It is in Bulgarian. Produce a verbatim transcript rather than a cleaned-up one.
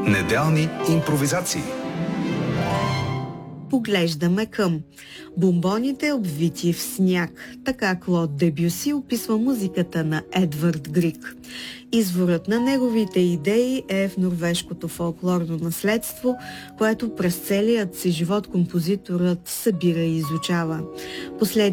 Неделни импровизации. Поглеждаме към бомбоните, обвити в сняг. Така Клод Дебюси описва музиката на Едвард Григ. Изворът на неговите идеи е в норвежкото фолклорно наследство, което през целият си живот композиторът събира и изучава. Послед